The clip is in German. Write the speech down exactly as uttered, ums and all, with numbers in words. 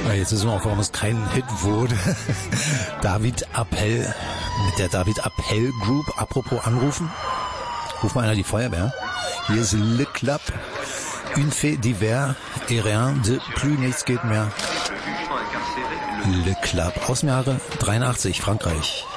Ja, jetzt wissen wir auch, warum es kein Hit wurde. David Appel mit der David Appel Group. Apropos anrufen. Ruf mal einer die Feuerwehr. Hier ist Le Club. Une fait divers et rien de plus, nichts geht mehr. Le Club aus dem Jahre dreiundachtzig, Frankreich.